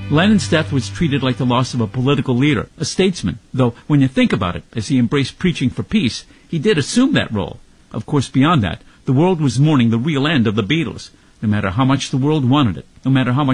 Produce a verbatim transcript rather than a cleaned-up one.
Lennon's death was treated like the loss of a political leader, a statesman, though when you think about it, as he embraced preaching for peace, he did assume that role. Of course, beyond that, the world was mourning the real end of the Beatles, no matter how much the world wanted it, no matter how much